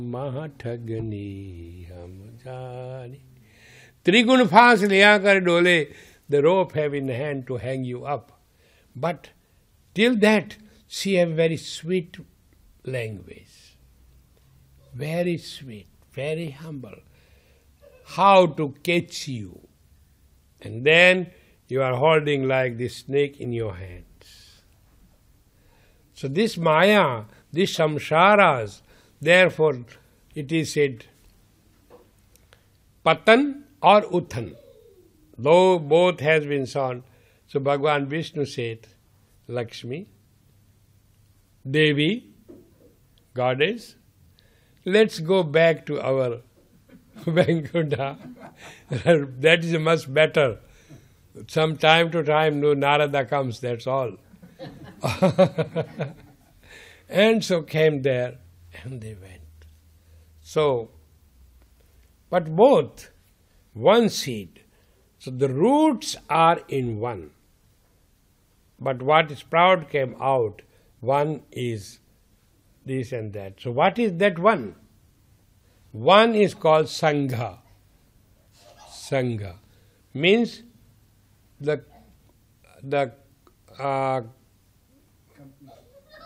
महाठगनी हम जाने. Trigun फांस लिया कर डोले, the rope have in hand to hang you up. But till that, she have very sweet language. Very sweet, very humble. How to catch you. And then you are holding like this snake in your hands. So this Maya, this samsaras, therefore it is said, Patan or Uthan. Though both has been shown, so Bhagavan Vishnu said, Lakshmi, Devi, Goddess, let's go back to our Vaikuntha. That is much better. Some time to time, no Narada comes, that's all. And so came there, and they went. So, but both, one seed. So the roots are in one. But what sprout came out, one is this and that. So what is that one? One is called Sangha. Sangha means the